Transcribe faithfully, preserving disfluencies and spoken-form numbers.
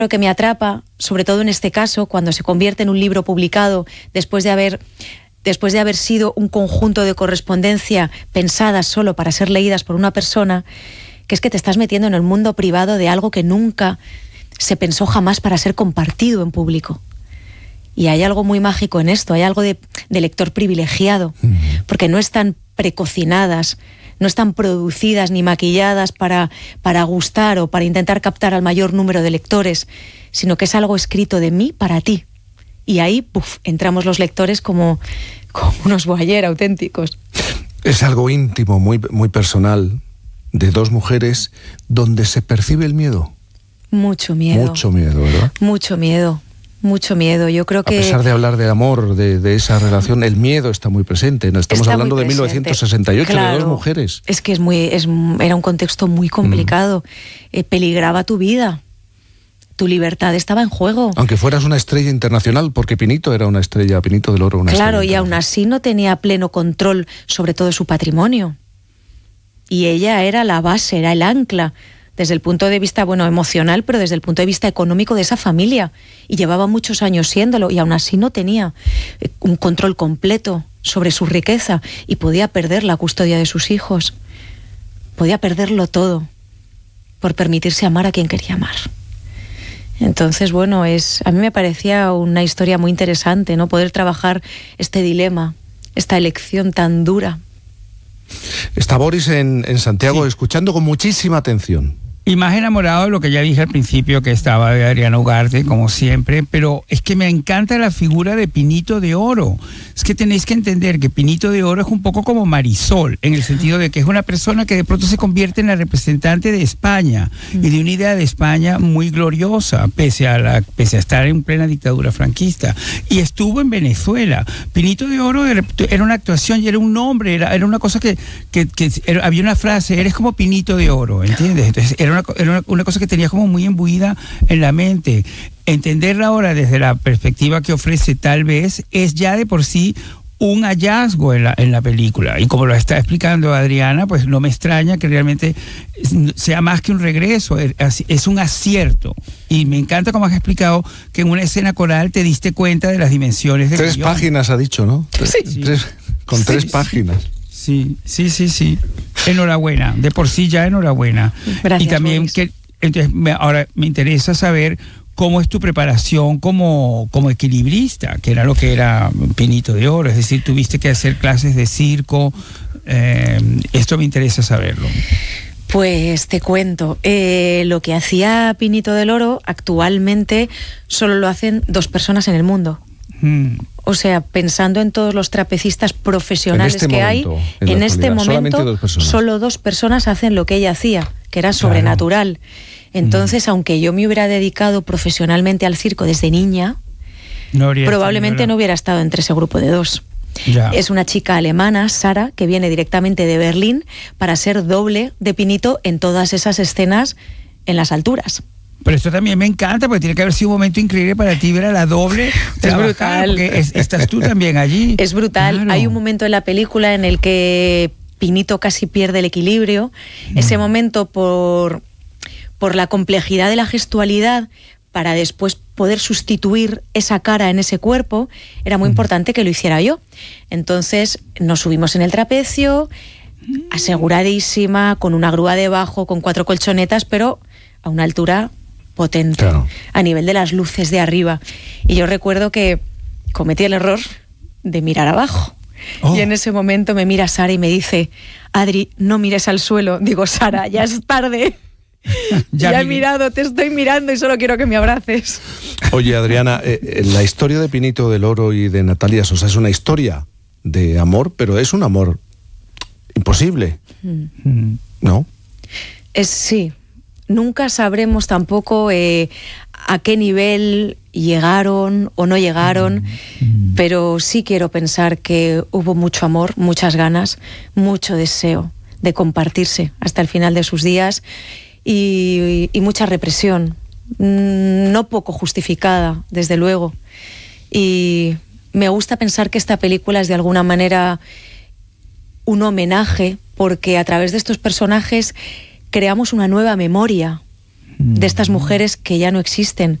que me atrapa, sobre todo en este caso, cuando se convierte en un libro publicado después de haber, después de haber sido un conjunto de correspondencia pensadas solo para ser leídas por una persona, que es que te estás metiendo en el mundo privado de algo que nunca se pensó jamás para ser compartido en público. Y hay algo muy mágico en esto, hay algo de, de lector privilegiado, porque no están precocinadas, no están producidas ni maquilladas para, para gustar o para intentar captar al mayor número de lectores, sino que es algo escrito de mí para ti. Y ahí, puf, entramos los lectores como, como unos voyeur auténticos. Es algo íntimo, muy, muy personal, de dos mujeres, donde se percibe el miedo. Mucho miedo. Mucho miedo, ¿verdad? Mucho miedo. Mucho miedo, yo creo que... A pesar de hablar de amor, de, de esa relación, el miedo está muy presente. No estamos está hablando de mil novecientos sesenta y ocho, claro, de dos mujeres. Es que es muy, es, era un contexto muy complicado. Mm. Eh, peligraba tu vida. Tu libertad estaba en juego. Aunque fueras una estrella internacional, porque Pinito era una estrella, Pinito del Oro, una claro, estrella. Claro, y aún así no tenía pleno control sobre todo su patrimonio. Y ella era la base, era el ancla, desde el punto de vista, bueno, emocional, pero desde el punto de vista económico de esa familia. Y llevaba muchos años siéndolo, y aún así no tenía un control completo sobre su riqueza, y podía perder la custodia de sus hijos. Podía perderlo todo por permitirse amar a quien quería amar. Entonces, bueno, es, a mí me parecía una historia muy interesante, ¿no? Poder trabajar este dilema, esta elección tan dura. Está Boris en, en Santiago, sí, escuchando con muchísima atención. Y más enamorado de lo que ya dije al principio, que estaba de Adriana Ugarte, como siempre, pero es que me encanta la figura de Pinito de Oro. Es que tenéis que entender que Pinito de Oro es un poco como Marisol, en el sentido de que es una persona que de pronto se convierte en la representante de España, mm. y de una idea de España muy gloriosa, pese a, la, pese a estar en plena dictadura franquista. Y estuvo en Venezuela. Pinito de Oro era, era una actuación y era un nombre, era, era una cosa que, que, que era, había una frase, eres como Pinito de Oro, ¿entiendes? Entonces era Una, era una, una cosa que tenía como muy imbuida en la mente. Entenderla ahora desde la perspectiva que ofrece tal vez es ya de por sí un hallazgo en la, en la película. Y como lo está explicando Adriana, pues no me extraña que realmente sea más que un regreso, es, es un acierto. Y me encanta como has explicado que en una escena coral te diste cuenta de las dimensiones del Tres guión. páginas ha dicho, ¿no? Sí. Tres, con sí, tres páginas. Sí, sí, sí, sí. Enhorabuena, de por sí ya enhorabuena. Gracias, y también Boris. que entonces me, ahora me interesa saber cómo es tu preparación como, como equilibrista, que era lo que era Pinito de Oro, es decir, tuviste que hacer clases de circo, eh, esto me interesa saberlo. Pues te cuento, eh, lo que hacía Pinito del Oro actualmente solo lo hacen dos personas en el mundo. Hmm. O sea, pensando en todos los trapecistas profesionales este que momento, hay, en, en este momento dos solo dos personas hacen lo que ella hacía, que era sobrenatural. Claro. Entonces, mm. aunque yo me hubiera dedicado profesionalmente al circo desde niña, no probablemente no hubiera estado entre ese grupo de dos. Ya. Es una chica alemana, Sara, que viene directamente de Berlín para ser doble de Pinito en todas esas escenas en las alturas. Pero esto también me encanta, porque tiene que haber sido un momento increíble para ti ver a la doble. Es brutal. Porque es, estás tú también allí. Es brutal. Claro. Hay un momento en la película en el que Pinito casi pierde el equilibrio. Mm. Ese momento, por, por la complejidad de la gestualidad, para después poder sustituir esa cara en ese cuerpo, era muy mm. importante que lo hiciera yo. Entonces nos subimos en el trapecio, aseguradísima, con una grúa debajo, con cuatro colchonetas, pero a una altura potente, claro, a nivel de las luces de arriba. Y yo recuerdo que cometí el error de mirar abajo. Oh. Y en ese momento me mira Sara y me dice: Adri, no mires al suelo. Digo, Sara, ya es tarde. ya, ya he mirado, te estoy mirando y solo quiero que me abraces. Oye, Adriana, eh, la historia de Pinito del Oro y de Natalia Sosa es una historia de amor, pero es un amor imposible, mm. ¿no? Es sí. Nunca sabremos tampoco eh, a qué nivel llegaron o no llegaron, mm. pero sí quiero pensar que hubo mucho amor, muchas ganas, mucho deseo de compartirse hasta el final de sus días y, y, y mucha represión, no poco justificada, desde luego. Y me gusta pensar que esta película es de alguna manera un homenaje, porque a través de estos personajes creamos una nueva memoria de estas mujeres que ya no existen,